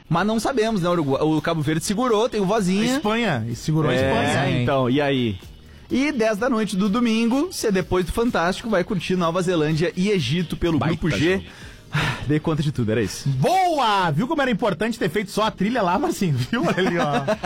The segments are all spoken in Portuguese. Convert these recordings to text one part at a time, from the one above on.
Mas não sabemos, né? O Cabo Verde segurou, tem o Vozinha. Espanha, segurou a Espanha. Então, e aí? E 10 da noite do domingo, você depois do Fantástico vai curtir Nova Zelândia e Egito pelo Grupo G. Dei conta de tudo, era isso. Boa! Viu como era importante ter feito só a trilha lá, Marcinho? Viu? Olha ali,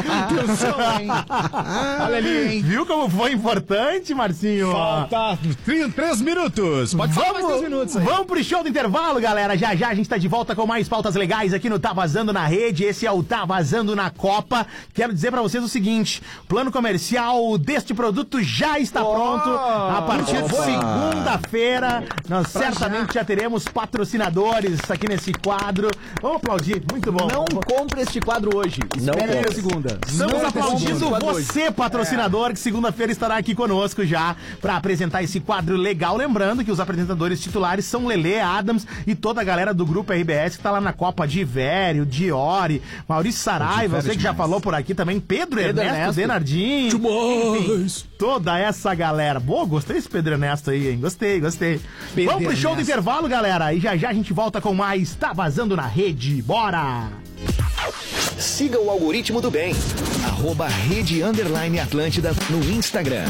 ó. Olha ali, hein? Viu como foi importante, Marcinho? Falta 3 minutos. Pode falar mais 3 minutos aí. Vamos pro show do intervalo, galera. Já já a gente tá de volta com mais pautas legais aqui no Tá Vazando na Rede. Esse é o Tá Vazando na Copa. Quero dizer pra vocês o seguinte, o plano comercial deste produto já está pronto. A partir de segunda-feira, nós certamente já teremos patrocinadores aqui nesse quadro. Vamos aplaudir, muito bom. Não compre este quadro hoje. Espere até segunda. Estamos aplaudindo você, patrocinador, que segunda-feira estará aqui conosco já para apresentar esse quadro legal. Lembrando que os apresentadores titulares são Lelê, Adams e toda a galera do Grupo RBS que tá lá na Copa, de Vério, Diori, Maurício Saraiva, você que já falou por aqui também, Pedro Ernesto, Denardim, enfim, toda essa galera. Boa, gostei desse Pedro Ernesto aí, hein? Gostei. Vamos pro show do intervalo, galera, e já já a gente volta com mais Tá Vazando na Rede. Bora! Siga o algoritmo do bem. @Rede_Atlântida no Instagram.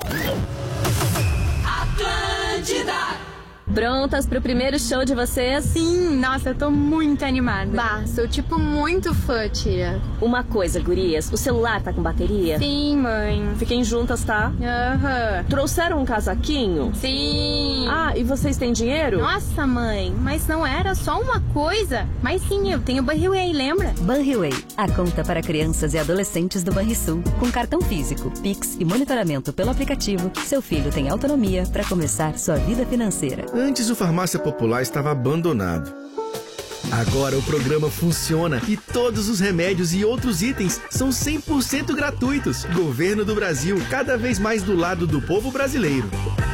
Atlântida! Prontas pro primeiro show de vocês? Sim, nossa, eu tô muito animada. Bah, sou tipo muito fã, tia. Uma coisa, gurias, o celular tá com bateria? Sim, mãe. Fiquem juntas, tá? Aham. Trouxeram um casaquinho? Sim. Ah, e vocês têm dinheiro? Nossa, mãe, mas não era só uma coisa. Mas sim, eu tenho Banriway, lembra? Banriway, a conta para crianças e adolescentes do Banrisul. Com cartão físico, Pix e monitoramento pelo aplicativo, seu filho tem autonomia para começar sua vida financeira. Antes o Farmácia Popular estava abandonado. Agora o programa funciona e todos os remédios e outros itens são 100% gratuitos. Governo do Brasil, cada vez mais do lado do povo brasileiro.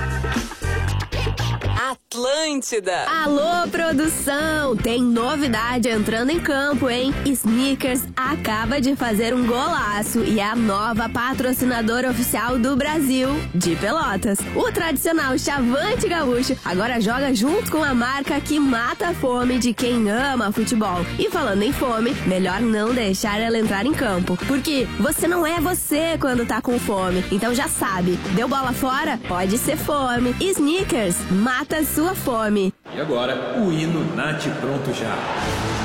Atlântida! Alô, produção! Tem novidade entrando em campo, hein? Snickers acaba de fazer um golaço e é a nova patrocinadora oficial do Brasil, de Pelotas. O tradicional Chavante Gaúcho agora joga junto com a marca que mata a fome de quem ama futebol. E falando em fome, melhor não deixar ela entrar em campo, porque você não é você quando tá com fome. Então já sabe, deu bola fora? Pode ser fome. Snickers, mata a sua fome. E agora, o hino Nath Pronto Já.